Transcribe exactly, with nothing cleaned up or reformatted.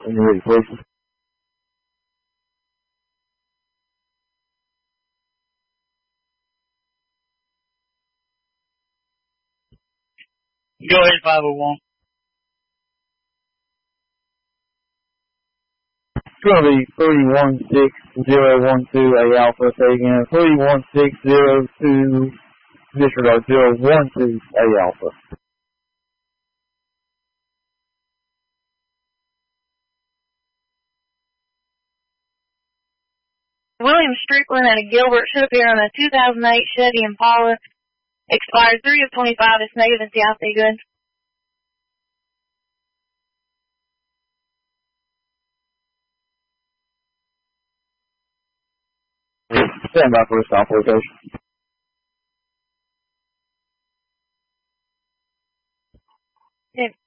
When you're ready, please. Go ahead, five oh one. It's going to be three one six zero one two A Alpha. Say again, three one six zero two, disregard zero one two A Alpha. William Strickland out of Gilbert should appear on a two thousand eight Chevy Impala. Expired three of twenty-five. It's negative and C I C good. Stand by for a stop location. Okay.